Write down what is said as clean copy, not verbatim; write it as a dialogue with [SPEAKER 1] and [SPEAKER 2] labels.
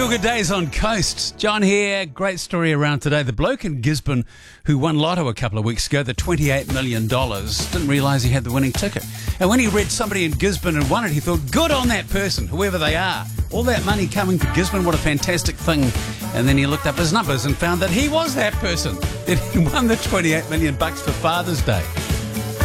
[SPEAKER 1] Feel Good Days on Coast. John here. Great story around today. The bloke in Gisborne who won Lotto a couple of weeks ago, the $28 million, didn't realise he had the winning ticket. And when he read somebody in Gisborne had won it, he thought, good on that person, whoever they are. All that money coming to Gisborne, what a fantastic thing. And then he looked up his numbers and found that he was that person, that he won the $28 million for Father's Day.